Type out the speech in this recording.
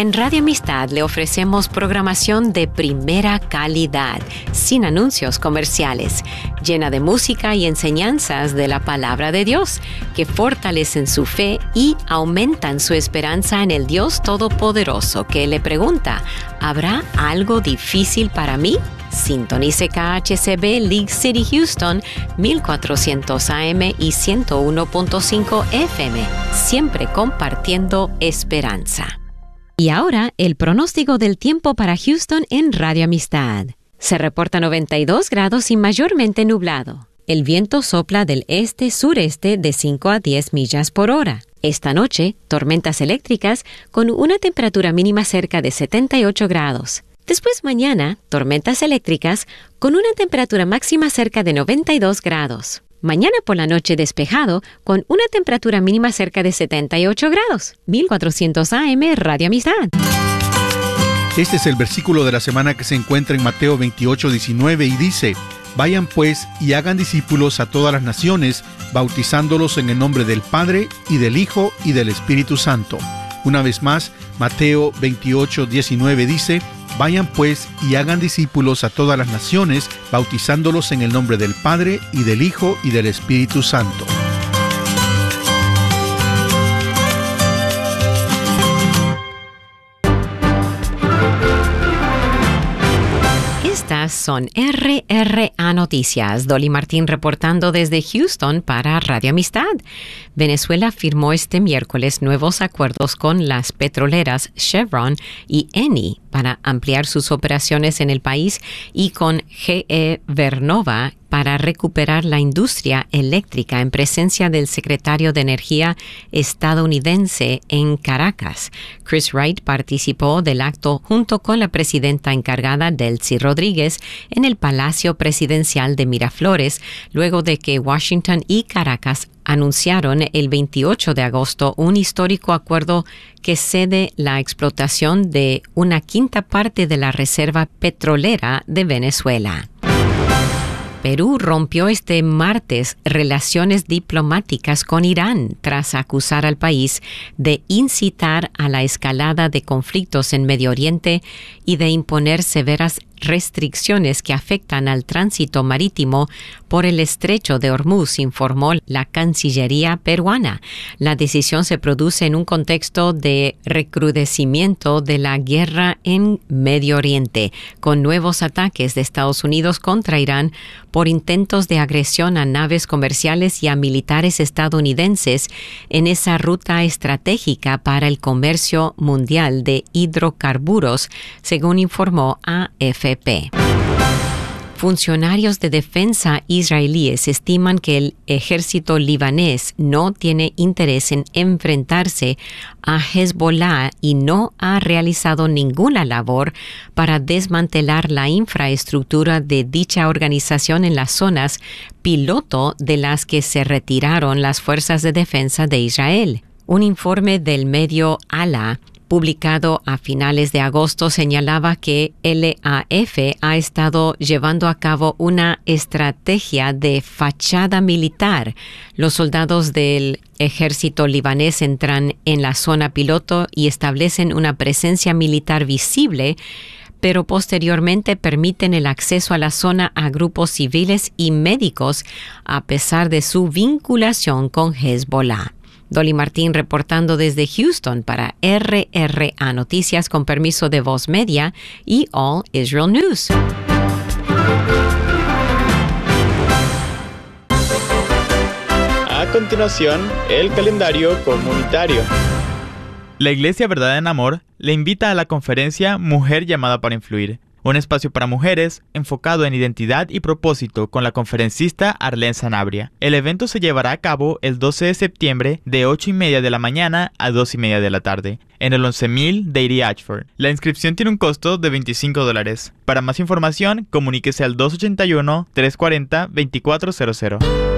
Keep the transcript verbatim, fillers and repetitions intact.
En Radio Amistad le ofrecemos programación de primera calidad, sin anuncios comerciales, llena de música y enseñanzas de la palabra de Dios, que fortalecen su fe y aumentan su esperanza en el Dios Todopoderoso, que le pregunta, ¿habrá algo difícil para mí? Sintonice K H C B League City Houston, mil cuatrocientos A M y ciento uno punto cinco F M, siempre compartiendo esperanza. Y ahora, el pronóstico del tiempo para Houston en Radio Amistad. Se reporta noventa y dos grados y mayormente nublado. El viento sopla del este-sureste de cinco a diez millas por hora. Esta noche, tormentas eléctricas con una temperatura mínima cerca de setenta y ocho grados. Después mañana, tormentas eléctricas con una temperatura máxima cerca de noventa y dos grados. Mañana por la noche despejado con una temperatura mínima cerca de setenta y ocho grados. mil cuatrocientos A M Radio Amistad. Este es el versículo de la semana que se encuentra en Mateo veintiocho, diecinueve y dice: Vayan pues y hagan discípulos a todas las naciones, bautizándolos en el nombre del Padre y del Hijo y del Espíritu Santo. Una vez más, Mateo veintiocho, diecinueve dice: Vayan pues y hagan discípulos a todas las naciones, bautizándolos en el nombre del Padre y del Hijo y del Espíritu Santo. Estas son R R A Noticias. Dolly Martín reportando desde Houston para Radio Amistad. Venezuela firmó este miércoles nuevos acuerdos con las petroleras Chevron y Eni para ampliar sus operaciones en el país y con G E Vernova para recuperar la industria eléctrica en presencia del secretario de Energía estadounidense en Caracas. Chris Wright participó del acto junto con la presidenta encargada Delcy Rodríguez en el Palacio Presidencial de Miraflores, luego de que Washington y Caracas anunciaron el veintiocho de agosto un histórico acuerdo que cede la explotación de una quinta parte de la reserva petrolera de Venezuela. Perú rompió este martes relaciones diplomáticas con Irán tras acusar al país de incitar a la escalada de conflictos en Medio Oriente y de imponer severas restricciones que afectan al tránsito marítimo por el estrecho de Hormuz, informó la Cancillería peruana. La decisión se produce en un contexto de recrudecimiento de la guerra en Medio Oriente, con nuevos ataques de Estados Unidos contra Irán por intentos de agresión a naves comerciales y a militares estadounidenses en esa ruta estratégica para el comercio mundial de hidrocarburos, según informó A F P. Funcionarios de defensa israelíes estiman que el ejército libanés no tiene interés en enfrentarse a Hezbollah y no ha realizado ninguna labor para desmantelar la infraestructura de dicha organización en las zonas piloto de las que se retiraron las fuerzas de defensa de Israel. Un informe del medio Ala publicado a finales de agosto, señalaba que L A F ha estado llevando a cabo una estrategia de fachada militar. Los soldados del ejército libanés entran en la zona piloto y establecen una presencia militar visible, pero posteriormente permiten el acceso a la zona a grupos civiles y médicos a pesar de su vinculación con Hezbollah. Dolly Martín reportando desde Houston para R R A Noticias con permiso de Voz Media y All Israel News. A continuación, el calendario comunitario. La Iglesia Verdad en Amor le invita a la conferencia Mujer llamada para influir, un espacio para mujeres enfocado en identidad y propósito con la conferencista Arlene Sanabria. El evento se llevará a cabo el doce de septiembre de ocho y media de la mañana a dos y media de la tarde en el once mil Dairy Ashford. La inscripción tiene un costo de veinticinco dólares. Para más información, comuníquese al dos ocho uno, tres cuatro cero, dos cuatro cero cero.